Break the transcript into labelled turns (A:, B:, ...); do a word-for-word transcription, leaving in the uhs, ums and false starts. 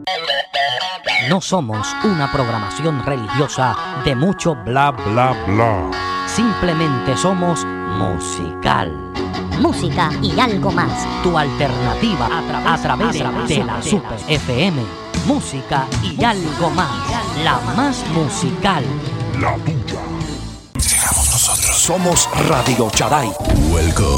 A: No somos una programación religiosa de mucho bla bla bla. Simplemente somos musical.
B: Música y algo más.
A: Tu alternativa a través, a través, a través de, de la Super F M. Música y música algo más. La más musical.
C: La tuya. Llegamos nosotros. Somos Radio Charay.
D: Welcome.